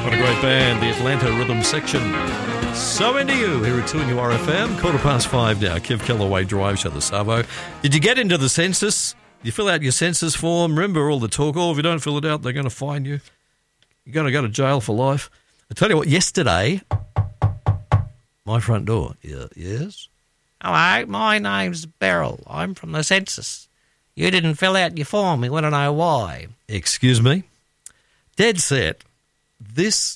What a great band, the Atlanta Rhythm Section. So into you here at 2NURFM, 5:15 now. Kev Callaway Drive Show, the Savo. Did you get into the census? You fill out your census form. Remember all the talk. Oh, if you don't fill it out, they're going to fine you. You're going to go to jail for life. I tell you what, yesterday, my front door. Yeah, yes? Hello, my name's Beryl. I'm from the census. You didn't fill out your form. We want to know why. Excuse me? Dead set. This,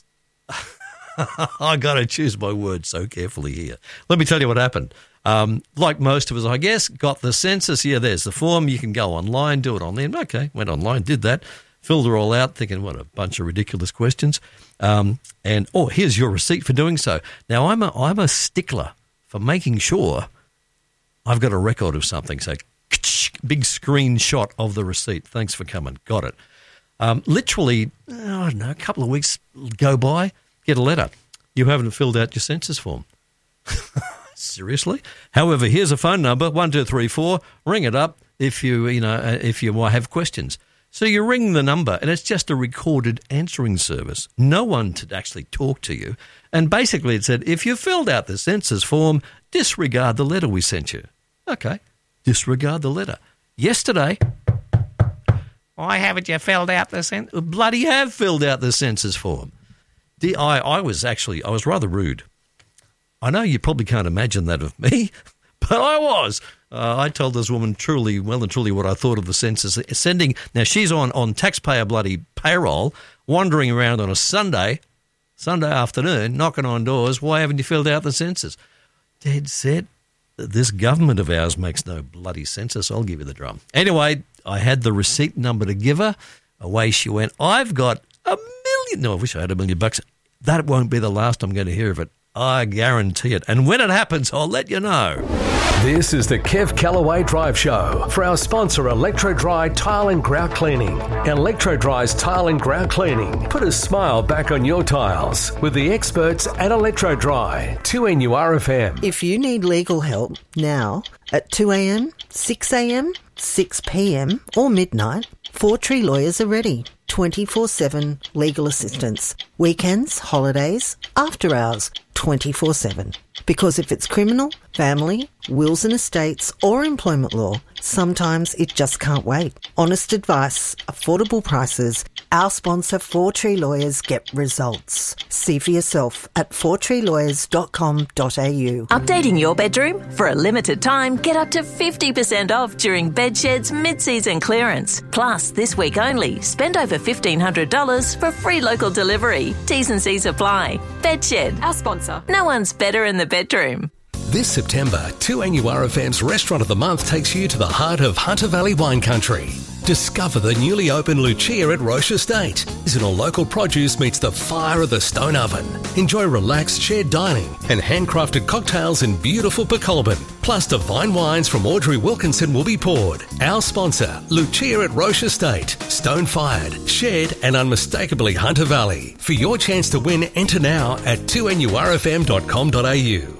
I got to choose my words so carefully here. Let me tell you what happened. Like most of us, I guess, got the census. Yeah, there's the form. You can go online, do it online. Okay, went online, did that, filled it all out, thinking, what a bunch of ridiculous questions. And, here's your receipt for doing so. Now, I'm a stickler for making sure I've got a record of something. So, big screenshot of the receipt. Thanks for coming. Got it. Literally, I don't know, a couple of weeks go by, get a letter. You haven't filled out your census form. Seriously? However, here's a phone number, 1234. Ring it up if you have questions. So you ring the number, and it's just a recorded answering service. No one to actually talk to you. And basically it said, if you filled out the census form, disregard the letter we sent you. Okay, disregard the letter. Yesterday... Why haven't you filled out the census? Bloody have filled out the census form. I was rather rude. I know you probably can't imagine that of me, but I was. I told this woman truly what I thought of the census. Now she's on taxpayer bloody payroll, wandering around on a Sunday afternoon, knocking on doors. Why haven't you filled out the census? Dead set. This government of ours makes no bloody census. I'll give you the drum. Anyway, I had the receipt number to give her. Away she went. I've got $1 million. No, I wish I had $1 million. That won't be the last I'm going to hear of it. I guarantee it. And when it happens, I'll let you know. This is the Kev Callaway Drive Show for our sponsor, Electro-Dry Tile and Grout Cleaning. Electro-Dry's Tile and Grout Cleaning. Put a smile back on your tiles with the experts at Electro-Dry. 2NURFM. If you need legal help now at 2 a.m, 6 a.m, 6 p.m. or midnight, Four Tree Lawyers are ready. 24/7 legal assistance. Weekends, holidays, after hours, 24/7. Because if it's criminal, family, wills and estates, or employment law, sometimes it just can't wait. Honest advice, affordable prices. Our sponsor, Four Tree Lawyers, get results. See for yourself at fourtreelawyers.com.au. Updating your bedroom? For a limited time, get up to 50% off during Bedshed's mid-season clearance. Plus, this week only, spend over $1,500 for free local delivery. T's and C's apply. Bedshed, our sponsor. No one's better in the bedroom. This September, 2NURFM's Restaurant of the Month takes you to the heart of Hunter Valley wine country. Discover the newly opened Lucia at Roche Estate. Seasonal local produce meets the fire of the stone oven. Enjoy relaxed shared dining and handcrafted cocktails in beautiful Pecolbin. Plus divine wines from Audrey Wilkinson will be poured. Our sponsor, Lucia at Roche Estate. Stone-fired, shared and unmistakably Hunter Valley. For your chance to win, enter now at 2NURFM.com.au.